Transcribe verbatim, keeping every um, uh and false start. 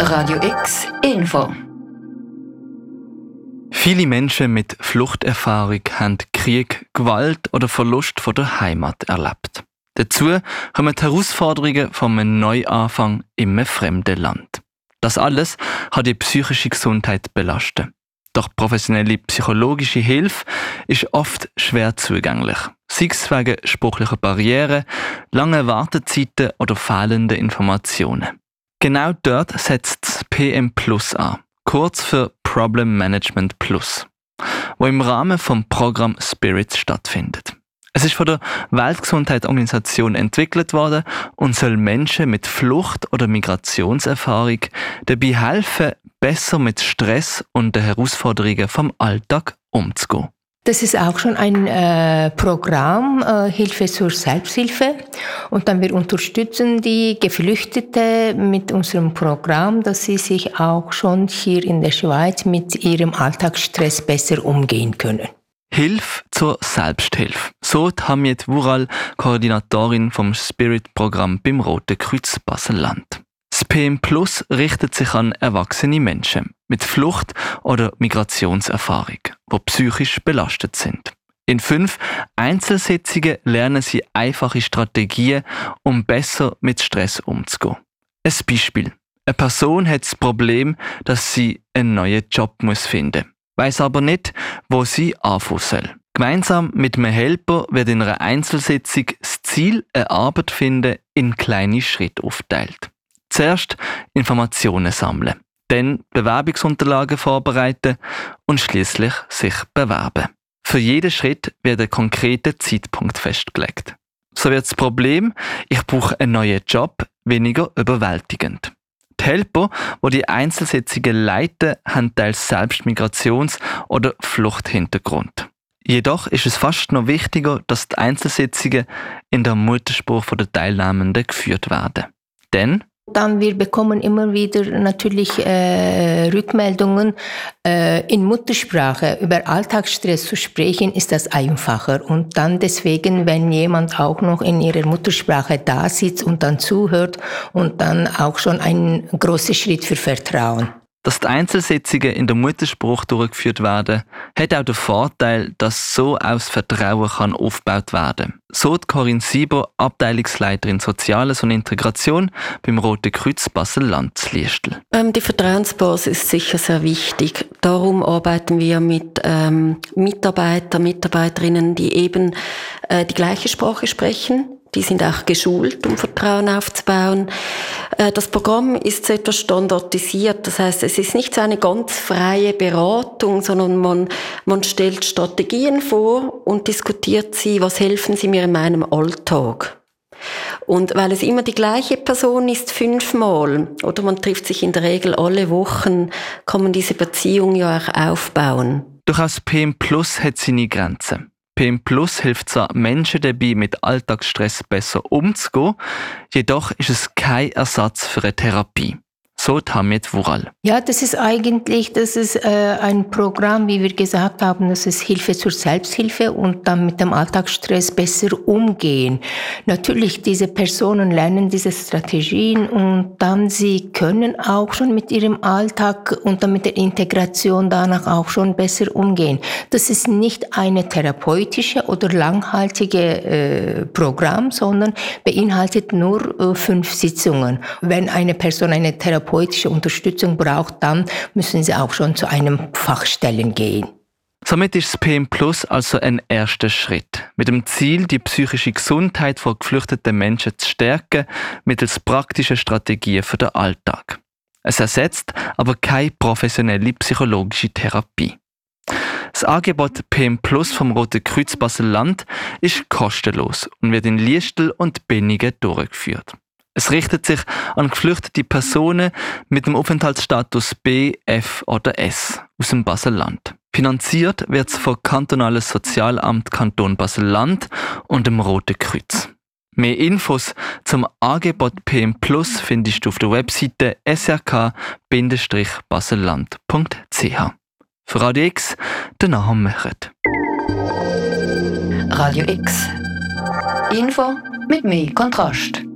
Radio X Info. Viele Menschen mit Fluchterfahrung haben Krieg, Gewalt oder Verlust von der Heimat erlebt. Dazu kommen die Herausforderungen von einem Neuanfang in einem fremden Land. Das alles kann die psychische Gesundheit belasten. Doch professionelle psychologische Hilfe ist oft schwer zugänglich. Sei es wegen sprachlicher Barrieren, langen Wartezeiten oder fehlenden Informationen. Genau dort setzt das P M Plus an, kurz für Problem Management Plus, wo im Rahmen vom Programm Spirit stattfindet. Es ist von der Weltgesundheitsorganisation entwickelt worden und soll Menschen mit Flucht- oder Migrationserfahrung dabei helfen, besser mit Stress und den Herausforderungen vom Alltag umzugehen. Das ist auch schon ein äh, Programm, äh, Hilfe zur Selbsthilfe. Und dann wir unterstützen die Geflüchtete mit unserem Programm, dass sie sich auch schon hier in der Schweiz mit ihrem Alltagsstress besser umgehen können. Hilfe zur Selbsthilfe. So hat Hamid Wural, Koordinatorin vom Spirit-Programm beim Roten Kreuz Basel-Land. Das P M Plus richtet sich an erwachsene Menschen mit Flucht- oder Migrationserfahrung, die psychisch belastet sind. In fünf Einzelsitzungen lernen sie einfache Strategien, um besser mit Stress umzugehen. Ein Beispiel. Eine Person hat das Problem, dass sie einen neuen Job finden muss, weiss aber nicht, wo sie anfangen soll. Gemeinsam mit einem Helper wird in einer Einzelsitzung das Ziel, eine Arbeit finden, in kleine Schritte aufteilt. Zuerst Informationen sammeln, dann Bewerbungsunterlagen vorbereiten und schließlich sich bewerben. Für jeden Schritt wird ein konkreter Zeitpunkt festgelegt. So wird das Problem, ich brauche einen neuen Job, weniger überwältigend. Die Helper, die die Einzelsitzungen leiten, haben teils selbst Migrations- oder Fluchthintergrund. Jedoch ist es fast noch wichtiger, dass die Einzelsitzungen in der Muttersprache der Teilnehmenden geführt werden. Denn Dann wir bekommen immer wieder natürlich äh, Rückmeldungen äh, in Muttersprache. Über Alltagsstress zu sprechen, ist das einfacher. Und dann deswegen, wenn jemand auch noch in ihrer Muttersprache da sitzt und dann zuhört und dann auch schon ein großer Schritt für Vertrauen. dass die Einzelsitzungen in der Muttersprache durchgeführt werden, hat auch den Vorteil, dass so auch das Vertrauen kann aufgebaut werden kann. So hat Corinne Sieber, Abteilungsleiterin Soziales und Integration beim Roten Kreuz Basel-Land zu Liestel. Ähm, die Vertrauensbasis ist sicher sehr wichtig. Darum arbeiten wir mit ähm, Mitarbeitern, Mitarbeiterinnen, die eben äh, die gleiche Sprache sprechen. Die sind auch geschult, um Vertrauen aufzubauen. Das Programm ist etwas standardisiert. Das heißt, es ist nicht so eine ganz freie Beratung, sondern man, man stellt Strategien vor und diskutiert sie, was helfen sie mir in meinem Alltag. Und weil es immer die gleiche Person ist, fünfmal, oder man trifft sich in der Regel alle Wochen, kann man diese Beziehung ja auch aufbauen. Doch auch das P M Plus hat seine Grenzen. P M Plus hilft zwar Menschen dabei, mit Alltagsstress besser umzugehen, jedoch ist es kein Ersatz für eine Therapie. So Hamid Wural. Ja, das ist eigentlich, das ist äh, ein Programm, wie wir gesagt haben, das ist Hilfe zur Selbsthilfe und dann mit dem Alltagsstress besser umgehen. Natürlich, diese Personen lernen diese Strategien und dann sie können auch schon mit ihrem Alltag und dann mit der Integration danach auch schon besser umgehen. Das ist nicht eine therapeutische oder langhaltige äh, Programm, sondern beinhaltet nur äh, fünf Sitzungen. Wenn eine Person eine Therapeutische Unterstützung braucht, dann müssen sie auch schon zu einem Fachstellen gehen. Somit ist das P M Plus also ein erster Schritt, mit dem Ziel, die psychische Gesundheit von geflüchteten Menschen zu stärken, mittels praktischen Strategien für den Alltag. Es ersetzt aber keine professionelle psychologische Therapie. Das Angebot P M Plus vom Roten Kreuz Basel-Land ist kostenlos und wird in Liestel und Benningen durchgeführt. Es richtet sich an geflüchtete Personen mit dem Aufenthaltsstatus B, F oder S aus dem Basel-Land. Finanziert wird es vom Kantonales Sozialamt Kanton Basel-Land und dem Roten Kreuz. Mehr Infos zum Angebot P M Plus findest du auf der Webseite s r k baselland punkt c h. Für Radio X, der Nahum Mechert. Radio X. Info mit mehr Kontrast.